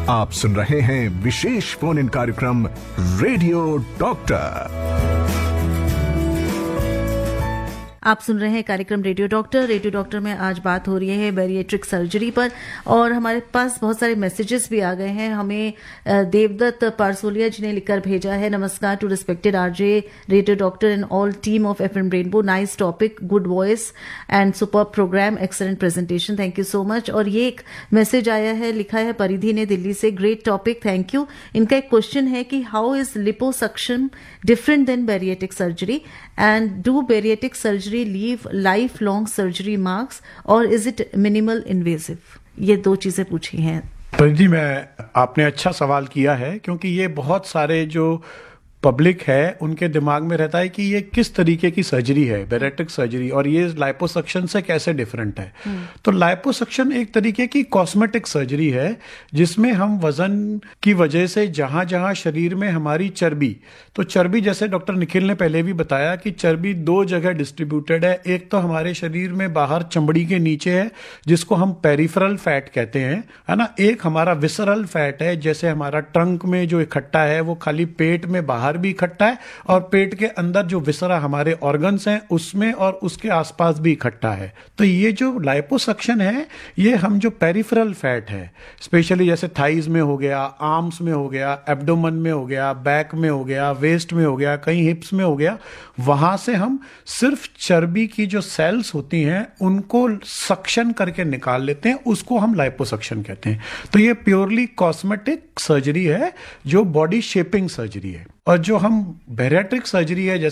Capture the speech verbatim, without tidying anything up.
आप सुन रहे हैं विशेष फोन इन कार्यक्रम रेडियो डॉक्टर। आप सुन रहे हैं कार्यक्रम रेडियो डॉक्टर। रेडियो डॉक्टर में आज बात हो रही है बैरिएट्रिक सर्जरी पर, और हमारे पास बहुत सारे मैसेजेस भी आ गए हैं। हमें देवदत्त पारसोलिया जी ने लिखकर भेजा है, नमस्कार to respected RJ, radio doctor and all team of FM rainbow, nice topic, good voice and super programme, excellent presentation, thank you so much. और ये एक मैसेज आया है, लिखा है परिधि ने दिल्ली से, ग्रेट टॉपिक, थैंक यू। इनका एक क्वेश्चन है कि how is liposuction different then bariatric surgery and do bariatric surgery leave lifelong surgery marks or is it minimal invasive? ये दो चीजें पूछी हैं। परिधि, मैं आपने अच्छा सवाल किया है, क्योंकि ये बहुत सारे जो पब्लिक है उनके दिमाग में रहता है कि ये किस तरीके की सर्जरी है, बैरिएट्रिक सर्जरी, और ये लाइपोसक्शन से कैसे डिफरेंट है। तो लाइपोसक्शन एक तरीके की कॉस्मेटिक सर्जरी है, जिसमें हम वजन की वजह से जहां जहां शरीर में हमारी चर्बी, तो चर्बी जैसे डॉक्टर निखिल ने पहले भी बताया कि चर्बी दो जगह डिस्ट्रीब्यूटेड है। एक तो हमारे शरीर में बाहर चमड़ी के नीचे है, जिसको हम पेरिफेरल फैट कहते हैं, है ना। एक हमारा विसरल फैट है, जैसे हमारा ट्रंक में जो इकट्ठा है वो खाली पेट में बाहर भी इकट्ठा है, और पेट के अंदर जो विसरा हमारे ऑर्गन्स हैं उसमें और उसके आसपास भी इकट्ठा है। तो ये जो लाइपोसक्शन है, ये हम जो पेरिफेरल फैट है, स्पेशली जैसे थाइज में हो गया, आर्म्स में हो गया, एब्डोमेन में हो गया, बैक में हो गया, वेस्ट में हो गया, कहीं हिप्स में हो गया, वहां से हम सिर्फ चर्बी की जो सेल्स होती हैं उनको सक्शन करके निकाल लेते हैं, उसको हम लाइपोसक्शन कहते हैं। तो ये प्योरली कॉस्मेटिक सर्जरी है, जो बॉडी शेपिंग सर्जरी है। और जो हम बैरिएट्रिक सर्जरी है,